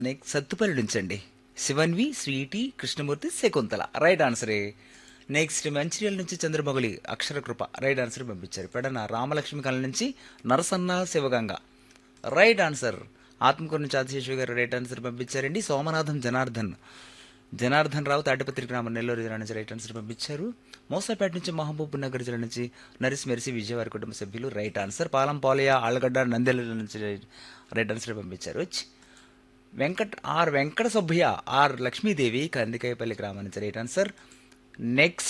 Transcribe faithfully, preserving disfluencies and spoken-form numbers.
Next Sathupalli నుంచండి Shivanvi Sweety Krishnamurthy Shakuntala right ఆన్సరే. Next Mancherial నుంచి చంద్రమౌళి అక్షర కృప right answer పంపించారు. పెడన రామలక్ష్మి కళ నుంచి నరసన్న శివగంగ రైట్ ఆన్సర్. ఆత్మకూరు నుంచి ఆదిశేషు గారు రైట్ ఆన్సర్ పంపించారండి. సోమనాథం జనార్దన్ జనార్దన్ రావు తాటిపత్రి గ్రామం నెల్లూరు జిల్లా నుంచి రైట్ ఆన్సర్ పంపించారు. మోసాపేట నుంచి మహబూబ్ నగర్ జిల్లా నుంచి నరిసి మెరిసి విజయవారి కుటుంబ సభ్యులు రైట్ ఆన్సర్. పాలం పాలయ ఆళ్ళగడ్డ నంద్యాల జిల్లా నుంచి రైట్ ఆన్సర్ పంపించారు. వెంకట్ ఆర్ వెంకట సుబ్బయ్య ఆర్ లక్ష్మీదేవి కందికాయపల్లి గ్రామం నుంచి రైట్ ఆన్సర్. నెక్స్ట్